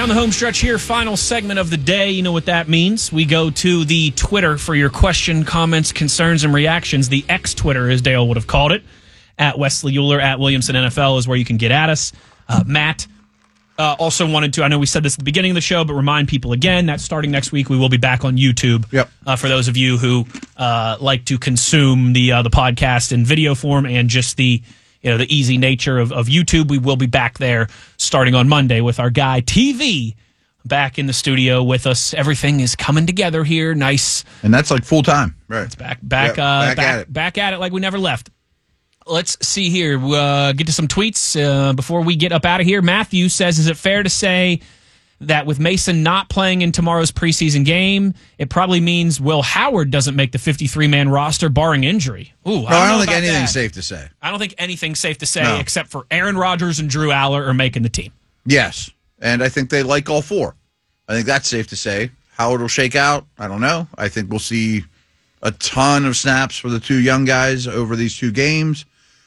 Down the home stretch here, final segment of the day. You know what that means. We go to the Twitter for your question, comments, concerns, and reactions. The X-Twitter, as Dale would have called it. At Wesley Euler, at Williamson NFL is where you can get at us. Matt also wanted to, I know we said this at the beginning of the show, but remind people again that starting next week we will be back on YouTube. Yep. For those of you who like to consume the podcast in video form and just the easy nature of YouTube, we will be back there starting on Monday with our guy TV back in the studio with us. Everything is coming together here, nice, and that's like full time. Right, it's back at it like we never left. Let's see here. Get to some tweets before we get up out of here. Matthew says, "Is it fair to say that with Mason not playing in tomorrow's preseason game, it probably means Will Howard doesn't make the 53-man roster, barring injury?" Ooh, I don't think anything's safe to say. I don't think anything's safe to say except for Aaron Rodgers and Drew Aller are making the team. Yes, and I think they like all four. I think that's safe to say. How it'll shake out, I don't know. I think we'll see a ton of snaps for the two young guys over these two games.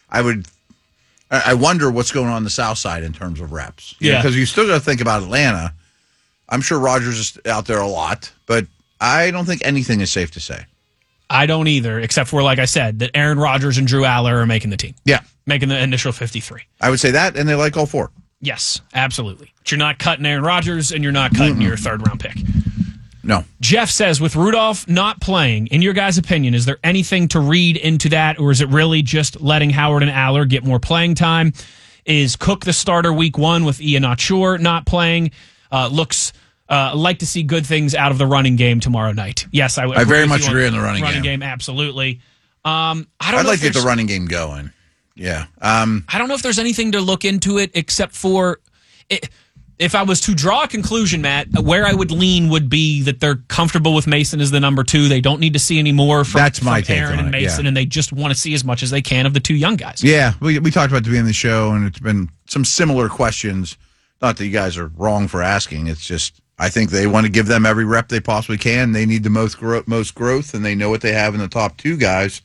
I wonder what's going on the south side in terms of reps. Because you still got to think about Atlanta. I'm sure Rodgers is out there a lot, but I don't think anything is safe to say. I don't either, except for, like I said, that Aaron Rodgers and Drew Aller are making the team. Yeah. Making the initial 53. I would say that, and they like all four. Yes, absolutely. But you're not cutting Aaron Rodgers, and you're not cutting your third-round pick. No. Jeff says, with Rudolph not playing, in your guys' opinion, is there anything to read into that, or is it really just letting Howard and Aller get more playing time? Is Cook the starter week one with Ian Achur not playing? Looks like to see good things out of the running game tomorrow night. Yes, I very much agree on the running game. Absolutely. I'd like to get the running game going. Yeah. I don't know if there's anything to look into it except for it. If I was to draw a conclusion, Matt, where I would lean would be that they're comfortable with Mason as the number two. They don't need to see any more from Aaron and Mason, and they just want to see as much as they can of the two young guys. Yeah, we talked about it at the beginning of the show, and it's been some similar questions. Not that you guys are wrong for asking. It's just I think they want to give them every rep they possibly can. They need the most growth, and they know what they have in the top two guys.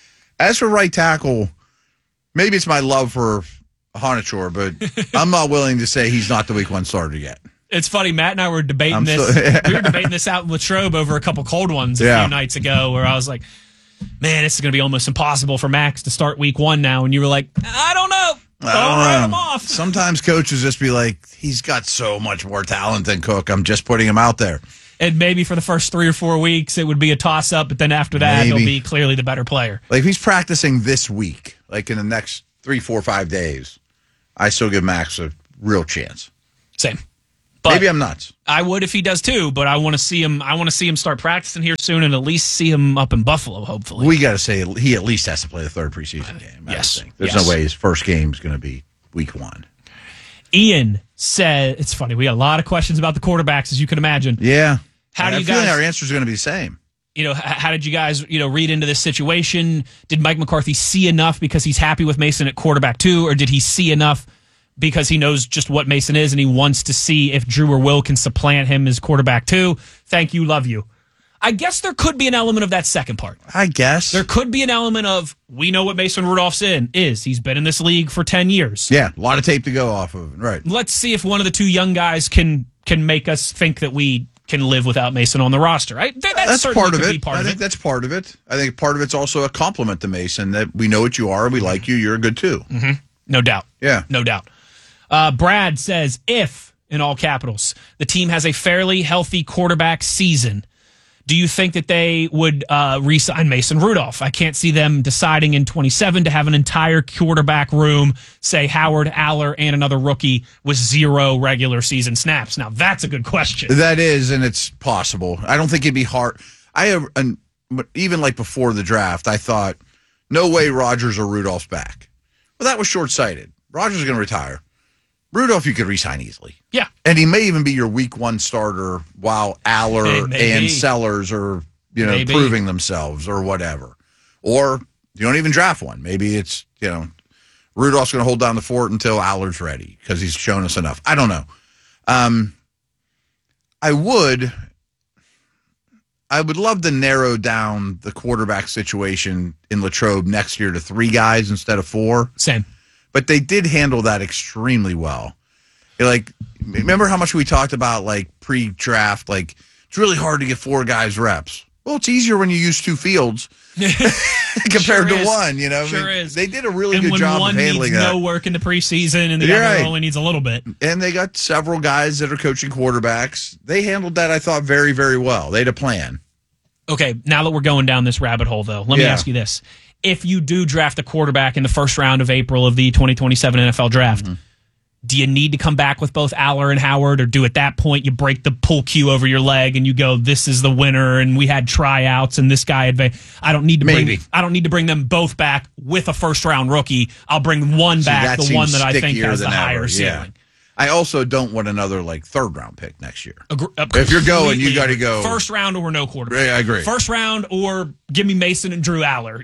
As for right tackle, maybe it's my love for Honachor, but I'm not willing to say he's not the week one starter yet. It's funny, Matt and I were debating this. We were debating this out in Latrobe over a couple cold ones a few nights ago, where I was like, man, this is going to be almost impossible for Max to start week one now. And you were like, I don't know. Don't write him off. Sometimes coaches just be like, he's got so much more talent than Cook. I'm just putting him out there. And maybe for the first 3 or 4 weeks, it would be a toss-up, but then after that, he'll be clearly the better player. Like, if he's practicing this week, like in the next 3, 4, 5 days, I still give Max a real chance. Same. But maybe I'm nuts. I would if he does too, but I want to see him. I want to see him start practicing here soon, and at least see him up in Buffalo. Hopefully, we got to say he at least has to play the third preseason game. Yes, there's no way his first game is going to be week one. Ian said, "It's funny. We got a lot of questions about the quarterbacks, as you can imagine. Yeah. How do you guys? Our answer is going to be the same. How did you guys, read into this situation? Did Mike McCarthy see enough because he's happy with Mason at quarterback too, or did he see enough because he knows just what Mason is and he wants to see if Drew or Will can supplant him as quarterback too? Thank you, love you. I guess there could be an element of that second part. I guess. There could be an element of, we know what Mason Rudolph's is. He's been in this league for 10 years. Yeah, a lot of tape to go off of. Right. Let's see if one of the two young guys can make us think that we can live without Mason on the roster. Right? That's part of it. I think that's part of it. I think part of it's also a compliment to Mason that we know what you are, we like you, you're good too. Mm-hmm. No doubt. Yeah. No doubt. Brad says, if, in all capitals, the team has a fairly healthy quarterback season, do you think that they would re-sign Mason Rudolph? I can't see them deciding in 27 to have an entire quarterback room, say Howard, Aller, and another rookie with 0 regular season snaps. Now, that's a good question. That is, and it's possible. I don't think it'd be hard. Even like before the draft, I thought, no way Rodgers or Rudolph's back. Well, that was short-sighted. Rodgers is going to retire. Rudolph, you could re-sign easily. Yeah. And he may even be your week one starter while Aller and Sellers are, proving themselves or whatever. Or you don't even draft one. Maybe it's, Rudolph's going to hold down the fort until Aller's ready because he's shown us enough. I don't know. I would love to narrow down the quarterback situation in Latrobe next year to 3 guys instead of 4. Same. But they did handle that extremely well. Like, remember how much we talked about like pre-draft, like it's really hard to get 4 guys reps. Well, it's easier when you use 2 fields compared to one, you know. Sure is. They did a really good job of handling that. No work in the preseason, and the other only needs a little bit. And they got several guys that are coaching quarterbacks. They handled that, I thought, very, very well. They had a plan. Okay, now that we're going down this rabbit hole, though, let me ask you this. If you do draft a quarterback in the first round of April of the 2027 NFL draft, do you need to come back with both Aller and Howard, or do at that point you break the pull cue over your leg and you go, "This is the winner," and we had tryouts and this guy advanced? I don't need to bring them both back with a first round rookie. I'll bring one back, the one that I think has the higher ceiling. I also don't want another like 3rd round pick next year. If you're going, you got to go first round or no quarterback. Yeah, I agree. First round or give me Mason and Drew Aller.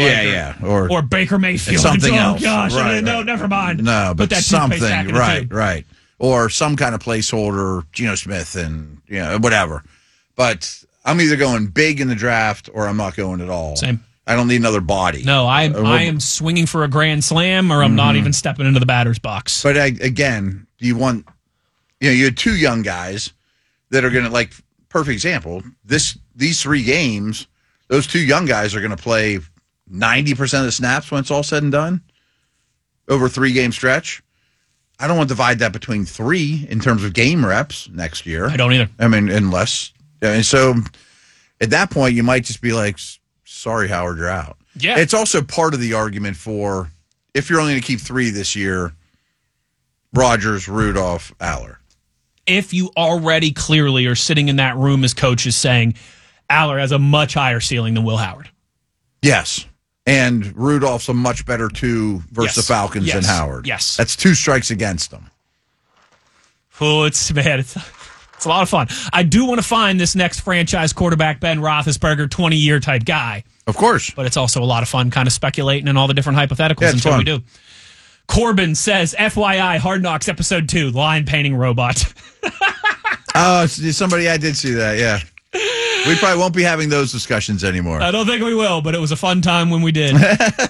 Or Baker Mayfield. Something else. Oh gosh, right. No, never mind. No, but that something. Right. Or some kind of placeholder, Geno Smith and whatever. But I'm either going big in the draft or I'm not going at all. Same. I don't need another body. No, I am swinging for a grand slam, or I'm not even stepping into the batter's box. But again, you want, you had 2 young guys that are going to, like, perfect example. These 3 games, those 2 young guys are going to play 90% of the snaps when it's all said and done over a 3-game stretch. I don't want to divide that between 3 in terms of game reps next year. I don't either. I mean, unless, and so at that point, you might just be like, sorry, Howard, you're out. Yeah. It's also part of the argument for, if you're only going to keep 3 this year, Rodgers, Rudolph, Aller. If you already clearly are sitting in that room as coaches saying Aller has a much higher ceiling than Will Howard. Yes. And Rudolph's a much better 2 versus the Falcons than Howard. Yes. That's 2 strikes against them. Oh, it's a lot of fun. I do want to find this next franchise quarterback, Ben Roethlisberger, 20-year type guy. Of course. But it's also a lot of fun kind of speculating and all the different hypotheticals until we do. Corbin says, FYI, Hard Knocks Episode 2, Line Painting Robot. Oh, somebody, I did see that, yeah. We probably won't be having those discussions anymore. I don't think we will, but it was a fun time when we did.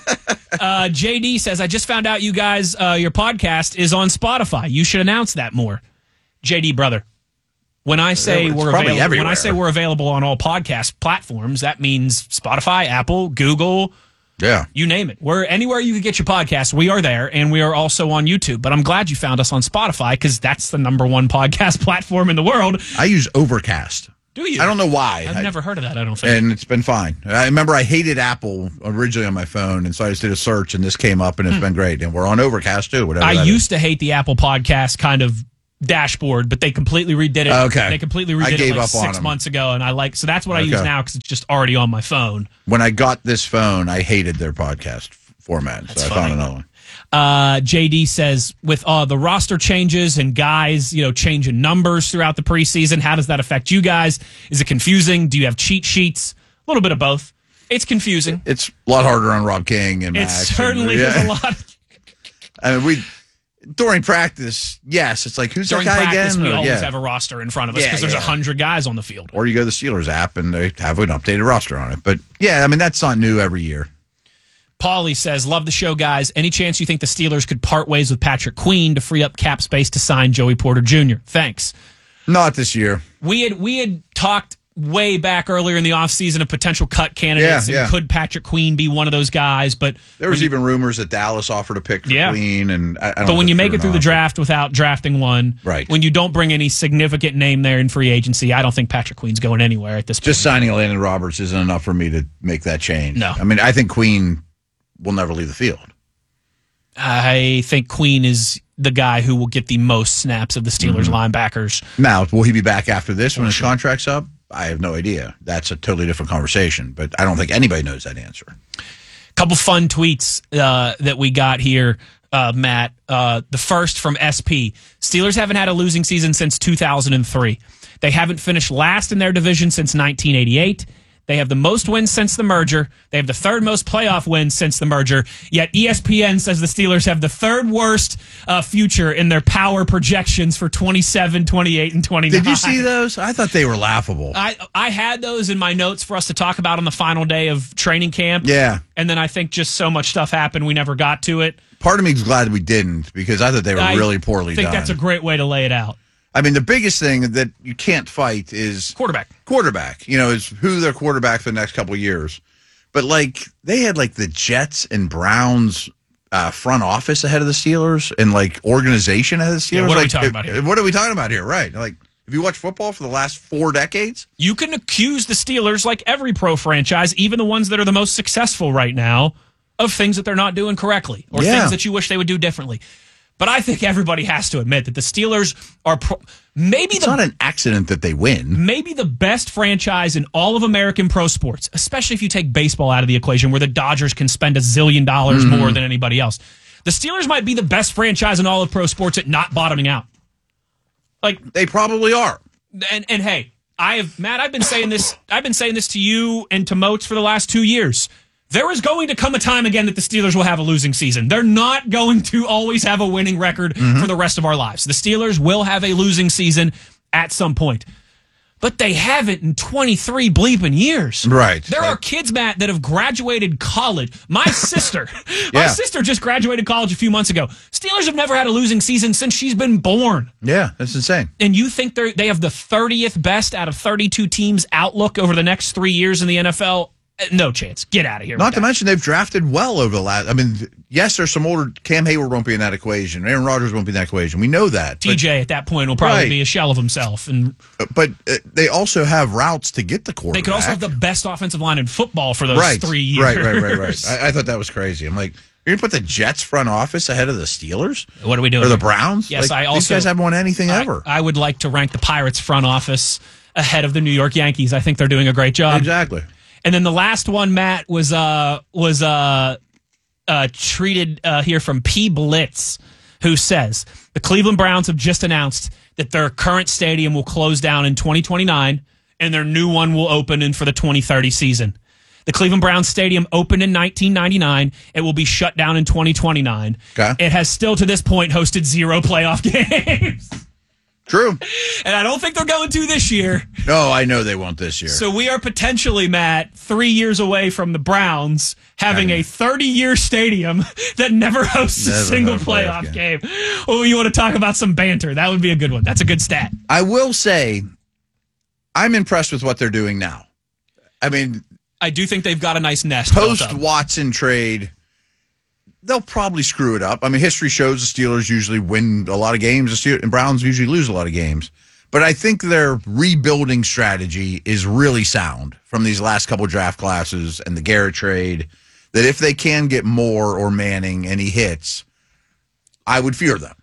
JD says, I just found out you guys, your podcast is on Spotify. You should announce that more. JD, brother. When I say we're available on all podcast platforms, that means Spotify, Apple, Google, you name it. We're anywhere you can get your podcast. We are there, and we are also on YouTube. But I'm glad you found us on Spotify because that's the #1 podcast platform in the world. I use Overcast. Do you? I don't know why. I've never heard of that. I don't think. And it's been fine. I remember I hated Apple originally on my phone, and so I just did a search, and this came up, and it's been great. And we're on Overcast too. Whatever. I used to hate the Apple Podcast kind of dashboard, but they completely redid it. Okay. They completely redid it like 6 months ago, and so that's what I use now because it's just already on my phone. When I got this phone, I hated their podcast format, so I found another one. JD says, with the roster changes and guys, changing numbers throughout the preseason, how does that affect you guys? Is it confusing? Do you have cheat sheets? A little bit of both. It's confusing. It's a lot harder on Rob King and Max. It certainly is a lot. I mean, during practice, yes, it's like, who's that guy again? We always have a roster in front of us because there's 100 guys on the field. Or you go to the Steelers app and they have an updated roster on it. But yeah, I mean, that's not new every year. Paulie says, love the show, guys. Any chance you think the Steelers could part ways with Patrick Queen to free up cap space to sign Joey Porter Jr.? Thanks. Not this year. We had talked way back earlier in the offseason of potential cut candidates. Yeah. Could Patrick Queen be one of those guys? But there was even rumors that Dallas offered a pick for Queen. And I don't but when you make it through the draft without drafting one, right? When you don't bring any significant name there in free agency, I don't think Patrick Queen's going anywhere at this point. Just signing Landon Roberts isn't enough for me to make that change. No. I mean, I think Queen will never leave the field. I think Queen is the guy who will get the most snaps of the Steelers linebackers. Now, will he be back after this when his contract's up? I have no idea. That's a totally different conversation, but I don't think anybody knows that answer. Couple fun tweets that we got here, Matt. The first from SP. Steelers haven't had a losing season since 2003. They haven't finished last in their division since 1988. They have the most wins since the merger. They have the 3rd most playoff wins since the merger. Yet ESPN says the Steelers have the 3rd worst future in their power projections for 27, 28, and 29. Did you see those? I thought they were laughable. I had those in my notes for us to talk about on the final day of training camp. Yeah. And then I think just so much stuff happened, we never got to it. part of me is glad we didn't because I thought they were really poorly done. I think that's a great way to lay it out. I mean, the biggest thing that you can't fight is quarterback, is who their quarterback for the next couple of years. But, they had, the Jets and Browns front office ahead of the Steelers and, organization ahead of the Steelers. Yeah, what are we talking about here? What are we talking about here? Right. Have you watched football for the last 4 decades? You can accuse the Steelers, like every pro franchise, even the ones that are the most successful right now, of things that they're not doing correctly or things that you wish they would do differently. But I think everybody has to admit that the Steelers are it's not an accident that they win. Maybe the best franchise in all of American pro sports, especially if you take baseball out of the equation, where the Dodgers can spend $1 zillion more than anybody else. The Steelers might be the best franchise in all of pro sports at not bottoming out. They probably are. And hey, Matt, I've been saying this to you and to Moats for the last 2 years. There is going to come a time again that the Steelers will have a losing season. They're not going to always have a winning record for the rest of our lives. The Steelers will have a losing season at some point. But they haven't in 23 bleeping years. Right. There are kids, Matt, that have graduated college. My sister just graduated college a few months ago. Steelers have never had a losing season since she's been born. Yeah, that's insane. And you think they have the 30th best out of 32 teams outlook over the next 3 years in the NFL? No chance. Get out of here. Not to mention they've drafted well over the last. I mean, yes, there's some older. Cam Hayward won't be in that equation. Aaron Rodgers won't be in that equation. We know that. TJ at that point will probably be a shell of himself. But they also have routes to get the quarterback. They could also have the best offensive line in football for those 3 years. Right. I thought that was crazy. I'm like, you're going to put the Jets front office ahead of the Steelers? What are we doing? Or the Browns? Yes, these guys haven't won anything ever. I would like to rank the Pirates front office ahead of the New York Yankees. I think they're doing a great job. Exactly. And then the last one, Matt, was treated here from P. Blitz, who says the Cleveland Browns have just announced that their current stadium will close down in 2029 and their new one will open for the 2030 season. The Cleveland Browns Stadium opened in 1999. It will be shut down in 2029. Okay. It has still to this point hosted 0 playoff games. True. And I don't think they're going to this year. No, I know they won't this year. So we are potentially, Matt, 3 years away from the Browns having a 30-year stadium that never hosts a single playoff game. Oh, you want to talk about some banter? That would be a good one. That's a good stat. I will say, I'm impressed with what they're doing now. I mean, I do think they've got a nice nest. Post-Watson trade, they'll probably screw it up. I mean, history shows the Steelers usually win a lot of games, and Browns usually lose a lot of games. But I think their rebuilding strategy is really sound from these last couple of draft classes and the Garrett trade, that if they can get Moore or Manning and he hits, I would fear them.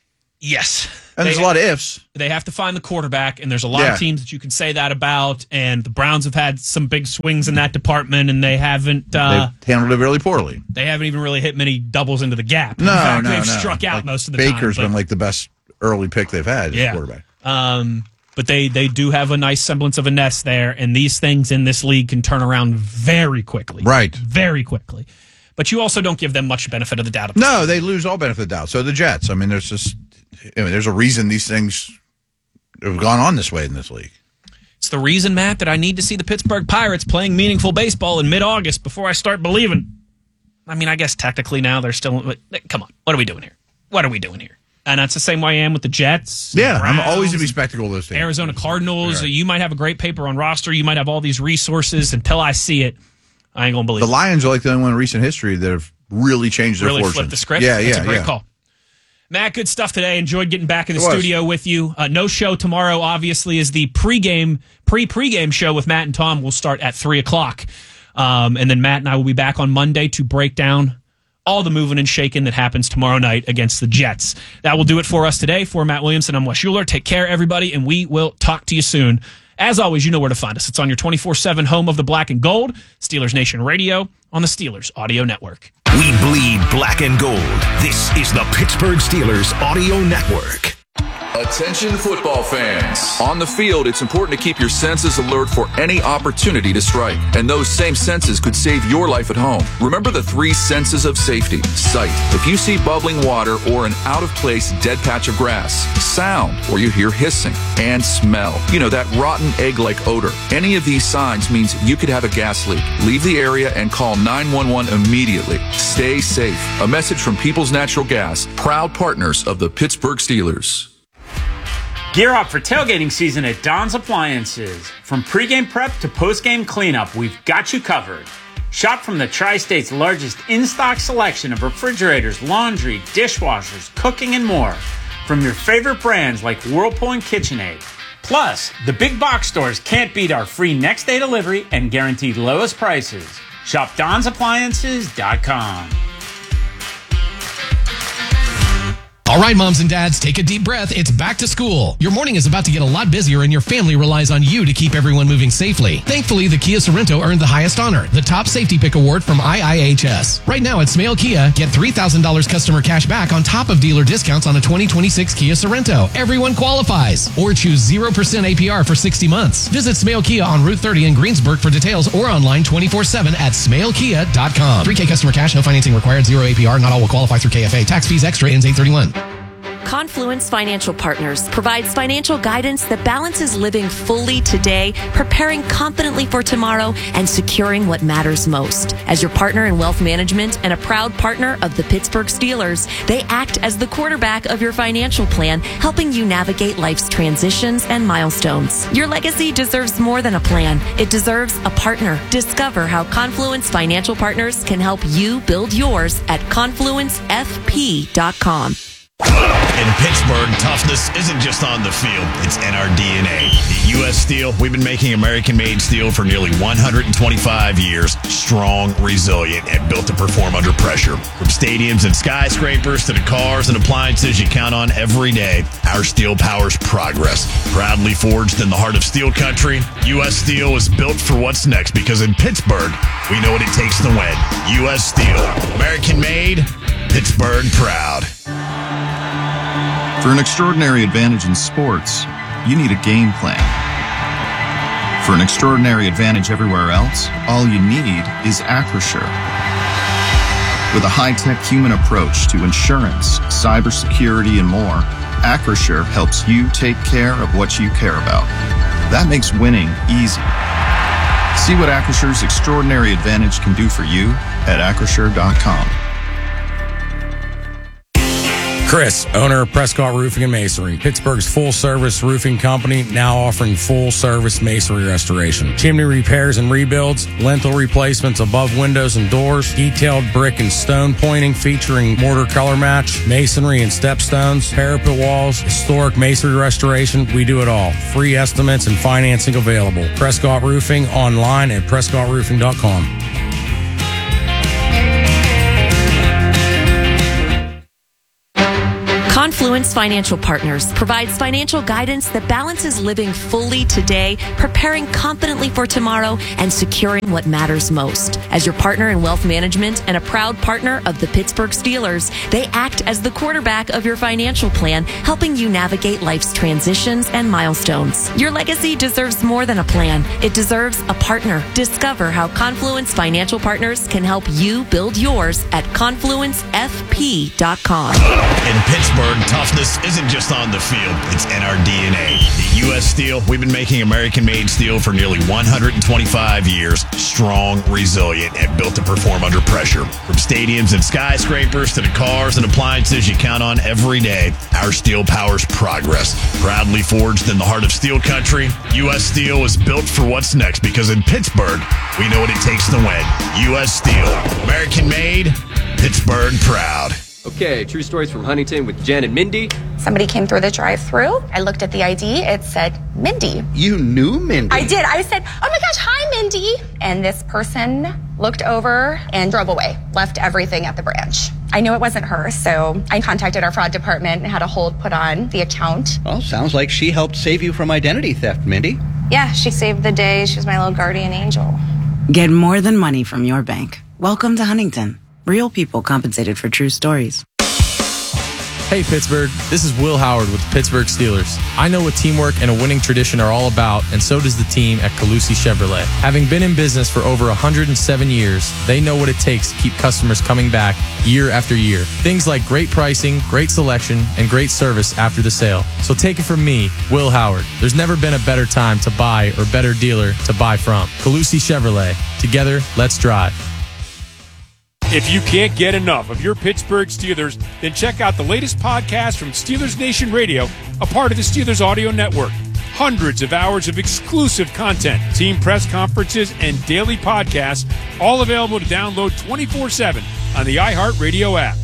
Yes. And there's a lot of ifs. They have to find the quarterback, and there's a lot of teams that you can say that about, and the Browns have had some big swings in that department, and they haven't... they've handled it really poorly. They haven't even really hit many doubles into the gap. They've struck out most of the time. Baker's been the best early pick they've had as a quarterback. But they do have a nice semblance of a nest there, and these things in this league can turn around very quickly. Right. Very quickly. But you also don't give them much benefit of the doubt. No, they lose all benefit of the doubt. So the Jets, I mean, there's a reason these things have gone on this way in this league. It's the reason, Matt, that I need to see the Pittsburgh Pirates playing meaningful baseball in mid-August before I start believing. I mean, I guess technically now they're still... Come on, what are we doing here? And that's the same way I am with the Jets. Yeah, Browns, I'm always to be spectacle of those things. Arizona Cardinals. Right. You might have a great paper on roster. You might have all these resources. Until I see it, I ain't going to believe it. The Lions are the only one in recent history that have really changed their fortunes. Flipped the script. That's a great call. Matt, good stuff today. Enjoyed getting back in the studio with you. No show tomorrow, obviously, is the pre-pregame show with Matt and Tom. Will start at 3 o'clock. And then Matt and I will be back on Monday to break down all the moving and shaking that happens tomorrow night against the Jets. That will do it for us today. For Matt Williamson, I'm Wes Schuler. Take care, everybody, and we will talk to you soon. As always, you know where to find us. It's on your 24/7 home of the black and gold, Steelers Nation Radio, on the Steelers Audio Network. We bleed black and gold. This is the Pittsburgh Steelers Audio Network. Attention football fans. On the field, it's important to keep your senses alert for any opportunity to strike. And those same senses could save your life at home. Remember the 3 senses of safety. Sight, if you see bubbling water or an out-of-place dead patch of grass. Sound, or you hear hissing. And smell, you know, that rotten egg-like odor. Any of these signs means you could have a gas leak. Leave the area and call 911 immediately. Stay safe. A message from People's Natural Gas, proud partners of the Pittsburgh Steelers. Gear up for tailgating season at Don's Appliances. From pregame prep to postgame cleanup, we've got you covered. Shop from the Tri-State's largest in-stock selection of refrigerators, laundry, dishwashers, cooking, and more. From your favorite brands like Whirlpool and KitchenAid. Plus, the big box stores can't beat our free next-day delivery and guaranteed lowest prices. Shop Don'sAppliances.com. All right, moms and dads, take a deep breath. It's back to school. Your morning is about to get a lot busier, and your family relies on you to keep everyone moving safely. Thankfully, the Kia Sorento earned the highest honor, the Top Safety Pick Award from IIHS. Right now at Smale Kia, get $3,000 customer cash back on top of dealer discounts on a 2026 Kia Sorento. Everyone qualifies. Or choose 0% APR for 60 months. Visit Smale Kia on Route 30 in Greensburg for details or online 24/7 at smalekia.com. 3K customer cash, no financing required, 0 APR. Not all will qualify through KFA. Tax fees extra ends 8/31. Confluence Financial Partners provides financial guidance that balances living fully today, preparing confidently for tomorrow, and securing what matters most. As your partner in wealth management and a proud partner of the Pittsburgh Steelers, they act as the quarterback of your financial plan, helping you navigate life's transitions and milestones. Your legacy deserves more than a plan. It deserves a partner. Discover how Confluence Financial Partners can help you build yours at confluencefp.com. In Pittsburgh, toughness isn't just on the field, it's in our DNA. At U.S. Steel, we've been making American-made steel for nearly 125 years. Strong, resilient, and built to perform under pressure. From stadiums and skyscrapers to the cars and appliances you count on every day, our steel powers progress. Proudly forged in the heart of steel country, U.S. Steel is built for what's next because in Pittsburgh, we know what it takes to win. U.S. Steel, American-made, Pittsburgh proud. For an extraordinary advantage in sports, you need a game plan. For an extraordinary advantage everywhere else, all you need is Acrisure. With a high-tech human approach to insurance, cybersecurity, and more, Acrisure helps you take care of what you care about. That makes winning easy. See what Acrissure's extraordinary advantage can do for you at Acrisure.com. Chris, owner of Prescott Roofing and Masonry, Pittsburgh's full-service roofing company, now offering full-service masonry restoration. Chimney repairs and rebuilds, lintel replacements above windows and doors, detailed brick and stone pointing featuring mortar color match, masonry and stepstones, parapet walls, historic masonry restoration. We do it all. Free estimates and financing available. Prescott Roofing online at prescottroofing.com. Confluence Financial Partners provides financial guidance that balances living fully today, preparing confidently for tomorrow, and securing what matters most. As your partner in wealth management and a proud partner of the Pittsburgh Steelers, they act as the quarterback of your financial plan, helping you navigate life's transitions and milestones. Your legacy deserves more than a plan. It deserves a partner. Discover how Confluence Financial Partners can help you build yours at confluencefp.com. In Pittsburgh, toughness isn't just on the field, it's in our DNA. At U.S. Steel, we've been making American-made steel for nearly 125 years. Strong, resilient, and built to perform under pressure. From stadiums and skyscrapers to the cars and appliances you count on every day, our steel powers progress. Proudly forged in the heart of steel country, U.S. Steel is built for what's next because in Pittsburgh, we know what it takes to win. U.S. Steel, American-made, Pittsburgh proud. Okay, true stories from Huntington with Jen and Mindy. Somebody came through the drive-thru. I looked at the ID. It said Mindy. You knew Mindy? I did. I said, oh my gosh, hi, Mindy. And this person looked over and drove away, left everything at the branch. I knew it wasn't her, so I contacted our fraud department and had a hold put on the account. Well, sounds like she helped save you from identity theft, Mindy. Yeah, she saved the day. She was my little guardian angel. Get more than money from your bank. Welcome to Huntington. Real people compensated for true stories. Hey, Pittsburgh. This is Will Howard with the Pittsburgh Steelers. I know what teamwork and a winning tradition are all about, and so does the team at Calusi Chevrolet. Having been in business for over 107 years, they know what it takes to keep customers coming back year after year. Things like great pricing, great selection, and great service after the sale. So take it from me, Will Howard. There's never been a better time to buy or better dealer to buy from. Calusi Chevrolet. Together, let's drive. If you can't get enough of your Pittsburgh Steelers, then check out the latest podcast from Steelers Nation Radio, a part of the Steelers Audio Network. Hundreds of hours of exclusive content, team press conferences, and daily podcasts, all available to download 24/7 on the iHeartRadio app.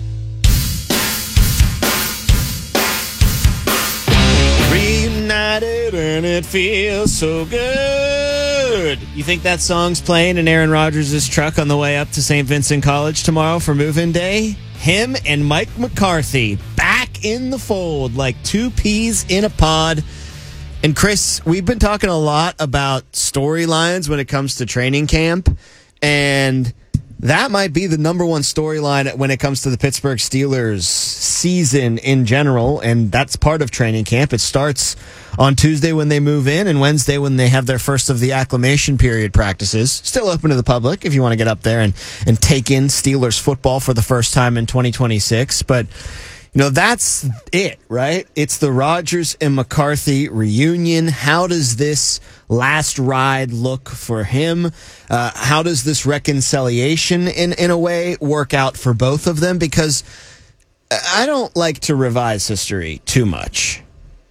Reunited and it feels so good. You think that song's playing in Aaron Rodgers' truck on the way up to St. Vincent College tomorrow for move-in day? Him and Mike McCarthy back in the fold like two peas in a pod. And Chris, we've been talking a lot about storylines when it comes to training camp, and that might be the number one storyline when it comes to the Pittsburgh Steelers season in general, and that's part of training camp. It starts on Tuesday when they move in and Wednesday when they have their first of the acclimation period practices. Still open to the public if you want to get up there and take in Steelers football for the first time in 2026. But, that's it, right? It's the Rodgers and McCarthy reunion. How does this last ride look for him? How does this reconciliation in a way work out for both of them? Because I don't like to revise history too much,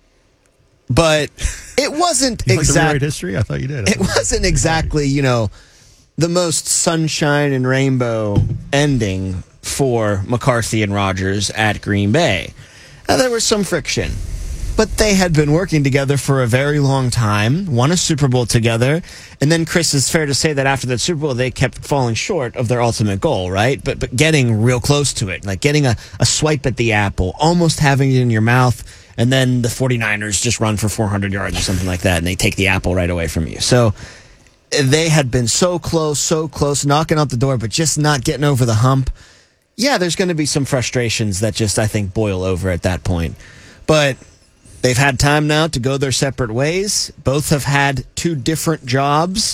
but it wasn't exactly. Like to rewrite history? I thought you did. It wasn't exactly, the most sunshine and rainbow ending for McCarthy and Rodgers at Green Bay. Now, there was some friction, but they had been working together for a very long time, won a Super Bowl together, and then, Chris, it's fair to say that after that Super Bowl, they kept falling short of their ultimate goal, right? But getting real close to it, like getting a swipe at the apple, almost having it in your mouth, and then the 49ers just run for 400 yards or something like that, and they take the apple right away from you. So they had been so close, knocking out the door, but just not getting over the hump. Yeah, there's going to be some frustrations that just, I think, boil over at that point. But they've had time now to go their separate ways. Both have had two different jobs.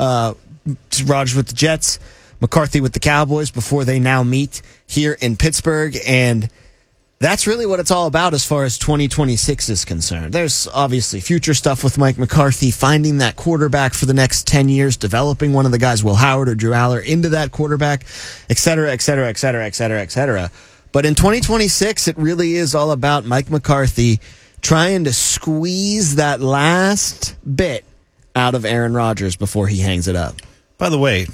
Rodgers with the Jets, McCarthy with the Cowboys, before they now meet here in Pittsburgh. And that's really what it's all about as far as 2026 is concerned. There's obviously future stuff with Mike McCarthy, finding that quarterback for the next 10 years, developing one of the guys, Will Howard or Drew Aller, into that quarterback, et cetera, et cetera, et cetera, et cetera, et cetera. But in 2026, it really is all about Mike McCarthy trying to squeeze that last bit out of Aaron Rodgers before he hangs it up. By the way,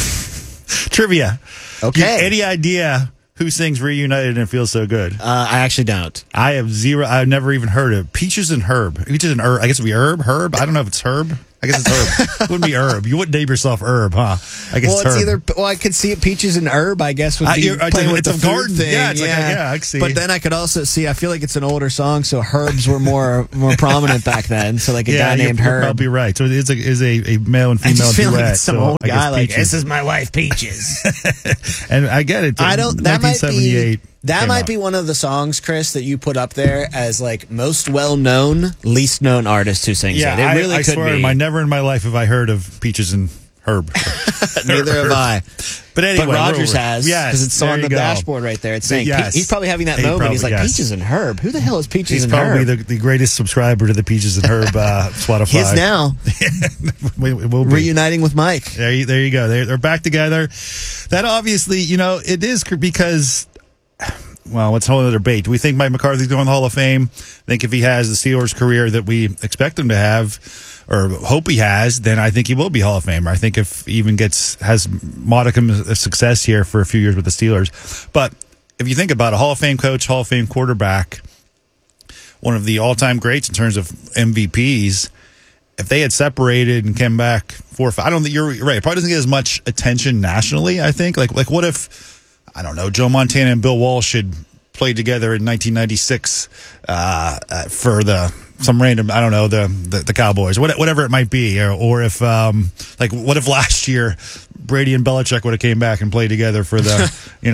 trivia. Okay. Any idea who sings Reunited and It Feels So Good? I actually don't. I have zero. I've never even heard of Peaches and Herb. Peaches and Herb. I guess it would be Herb. I don't know if it's Herb. I guess it's Herb. It wouldn't be Herb. You wouldn't name yourself Herb, huh? I guess it's Herb. I could see it. Peaches and Herb, I guess, would be playing with the food garden thing. Yeah, it's I can see. But then I could also see, I feel like it's an older song, so Herbs were more prominent back then. So like a guy named Herb. You're probably right. So it is a male and female I just feel duet. like it's some old guy like, Peaches. this is my wife, Peaches. And I get it. I don't. That 1978. That might be one of the songs, Chris, that you put up there as like most well-known, least-known artist who sings it. It really I could swear, be. never in my life have I heard of Peaches and Herb. Neither have I. But anyway, Rodgers has, because it's on the go. dashboard right there. It's saying he's probably having that moment. He's like, Peaches and Herb. Who the hell is Peaches and Herb? He's probably the greatest subscriber to the Peaches and Herb Spotify. He is now. We'll reuniting with Mike. There you go. They're back together. That obviously, it is because. Well, it's a whole other debate. Do we think Mike McCarthy's going to the Hall of Fame? I think if he has the Steelers career that we expect him to have, or hope he has, then I think he will be Hall of Famer. I think if he even has modicum of success here for a few years with the Steelers. But if you think about a Hall of Fame coach, Hall of Fame quarterback, one of the all-time greats in terms of MVPs, if they had separated and came back 4 or 5, I don't think you're right. It probably doesn't get as much attention nationally, I think. Like what if, I don't know, Joe Montana and Bill Walsh had played together in 1996 for the some random, I don't know, the Cowboys, whatever it might be, or if what if last year Brady and Belichick would have came back and played together for the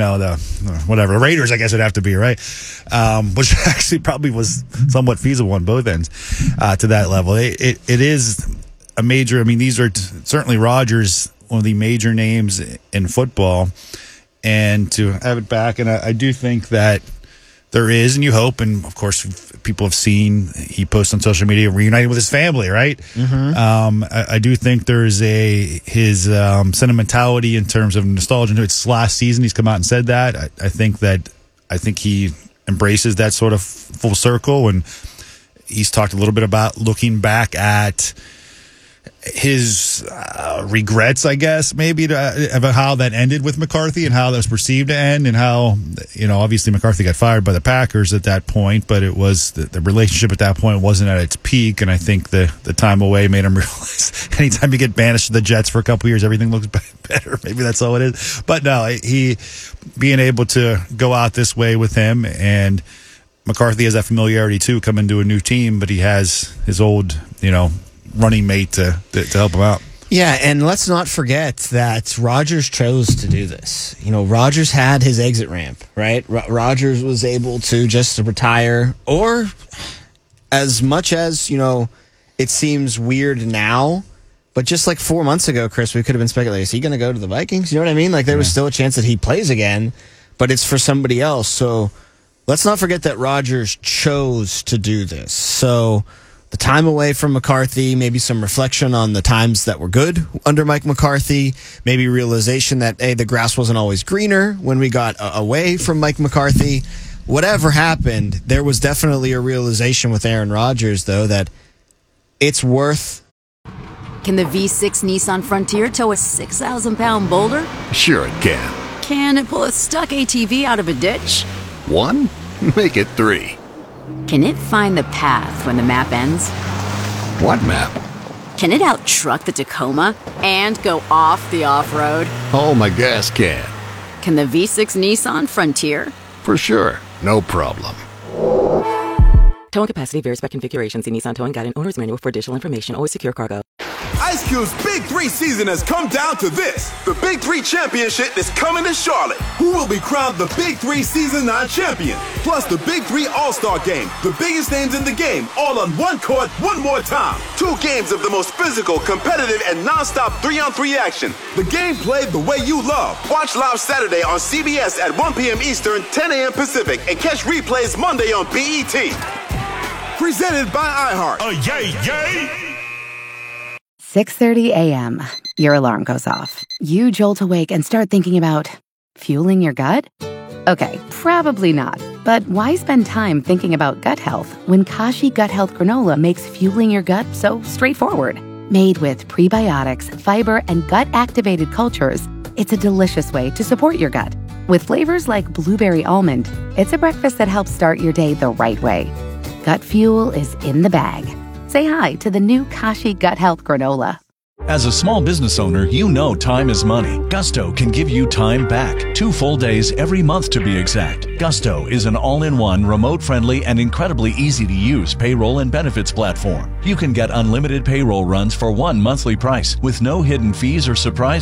the Raiders, I guess it'd have to be, right? Which actually probably was somewhat feasible on both ends to that level. It is a major. I mean, these are certainly Rodgers, one of the major names in football, and to have it back, and I do think that there is, and you hope, and of course, people have seen, he posts on social media reuniting with his family, right? Mm-hmm. I do think there's his sentimentality in terms of nostalgia. It's last season he's come out and said that. I think he embraces that sort of full circle, and he's talked a little bit about looking back at his regrets, I guess, maybe about how that ended with McCarthy and how that was perceived to end, and how, obviously McCarthy got fired by the Packers at that point, but it was the relationship at that point wasn't at its peak, and I think the time away made him realize anytime you get banished to the Jets for a couple years, everything looks better. Maybe that's all it is. But no, he being able to go out this way with him, and McCarthy has that familiarity too, coming to a new team, but he has his old, running mate to help him out. Yeah, and let's not forget that Rodgers chose to do this. Rodgers had his exit ramp, right? Rodgers was able to just retire, or as much as, it seems weird now, but just like 4 months ago, Chris, we could have been speculating, is he going to go to the Vikings? You know what I mean? Like, there was still a chance that he plays again, but it's for somebody else. So let's not forget that Rodgers chose to do this. So the time away from McCarthy, maybe some reflection on the times that were good under Mike McCarthy, maybe realization that, hey, the grass wasn't always greener when we got away from Mike McCarthy. Whatever happened, there was definitely a realization with Aaron Rodgers, though, that it's worth. Can the V6 Nissan Frontier tow a 6,000-pound boulder? Sure it can. Can it pull a stuck ATV out of a ditch? 1? Make it 3. Can it find the path when the map ends? What map? Can it out-truck the Tacoma and go off the off-road? Oh, my gas can. Can the V6 Nissan Frontier? For sure. No problem. Towing capacity varies by configuration. See Nissan Towing Guide and Owner's Manual for additional information. Always secure cargo. Ice Cube's Big 3 season has come down to this. The Big 3 Championship is coming to Charlotte. Who will be crowned the Big 3 Season 9 champion? Plus the Big 3 All-Star Game. The biggest names in the game, all on one court, one more time. 2 games of the most physical, competitive, and non-stop 3-on-3 action. The game played the way you love. Watch live Saturday on CBS at 1 p.m. Eastern, 10 a.m. Pacific, and catch replays Monday on BET. Presented by iHeart. Yay! 6:30 a.m. Your alarm goes off. You jolt awake and start thinking about fueling your gut? Okay, probably not. But why spend time thinking about gut health when Kashi Gut Health Granola makes fueling your gut so straightforward? Made with prebiotics, fiber, and gut-activated cultures, it's a delicious way to support your gut. With flavors like blueberry almond, it's a breakfast that helps start your day the right way. Gut fuel is in the bag. Say hi to the new Kashi Gut Health Granola. As a small business owner, you know time is money. Gusto can give you time back. 2 full days every month to be exact. Gusto is an all-in-one, remote-friendly, and incredibly easy-to-use payroll and benefits platform. You can get unlimited payroll runs for one monthly price with no hidden fees or surprise